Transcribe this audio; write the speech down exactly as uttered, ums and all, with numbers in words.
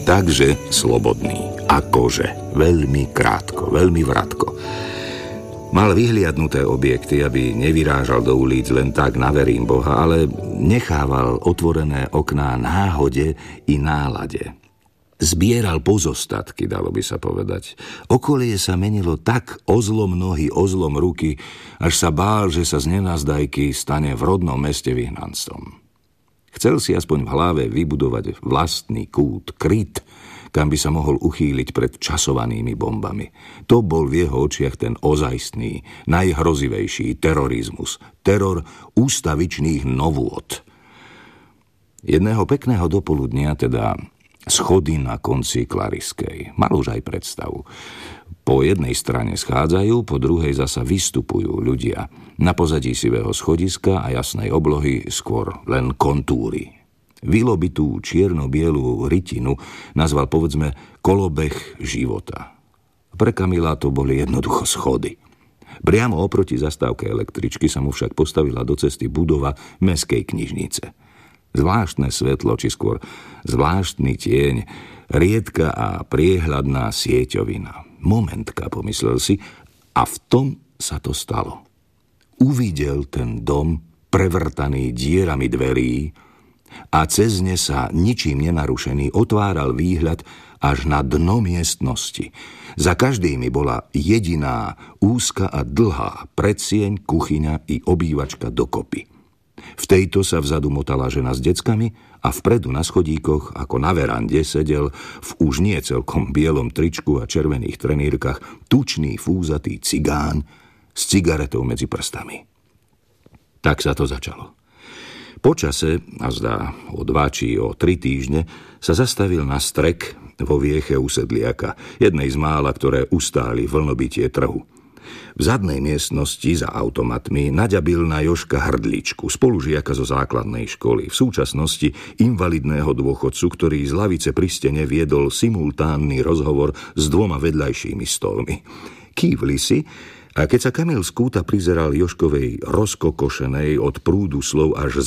Takže slobodný. Akože. Veľmi krátko, veľmi vratko. Mal vyhliadnuté objekty, aby nevyrážal do ulic len tak na verím Boha, ale nechával otvorené okná náhode i nálade. Zbieral pozostatky, dalo by sa povedať. Okolie sa menilo tak o zlom nohy, o zlom ruky, až sa bál, že sa z nenazdajky stane v rodnom meste vyhnancom. Chcel si aspoň v hlave vybudovať vlastný kút, kryt, kam by sa mohol uchýliť pred časovanými bombami. To bol v jeho očiach ten ozajstný, najhrozivejší terorizmus. Teror ústavičných novôt. Jedného pekného dopoludnia, teda schody na konci Klariskej. Mal už aj predstavu. Po jednej strane schádzajú, po druhej zasa vystupujú ľudia. Na pozadí sivého schodiska a jasnej oblohy skôr len kontúry. Vylobitú čierno-bielú rytinu nazval povedzme kolobeh života. Pre Kamila to boli jednoducho schody. Priamo oproti zastávke električky sa mu však postavila do cesty budova mestskej knižnice. Zvláštne svetlo, či skôr zvláštny tieň, riedka a priehľadná sieťovina. Momentka, pomyslel si, a v tom sa to stalo. Uvidel ten dom prevrtaný dierami dverí a cez ne sa ničím nenarušený otváral výhľad až na dno miestnosti. Za každými bola jediná, úzka a dlhá predsieň, kuchyňa i obývačka dokopy. V tejto sa vzadu motala žena s deckami a vpredu na schodíkoch, ako na verande, sedel v už nie celkom bielom tričku a červených trenírkach tučný fúzatý cigán s cigaretou medzi prstami. Tak sa to začalo. Po čase, a zdá o dva či o tri týždne, sa zastavil na strek vo vieche u sedliaka, jednej z mála, ktoré ustáli vlnobytie trhu. V zadnej miestnosti za automatmi naďabil na Jožka Hrdličku, spolužiaka zo základnej školy, v súčasnosti invalidného dôchodcu, ktorý z lavice pri stene viedol simultánny rozhovor s dvoma vedľajšími stolmi. Kývli si, a keď sa Kamil z kúta prizeral Jožkovej rozkokošenej od prúdu slov až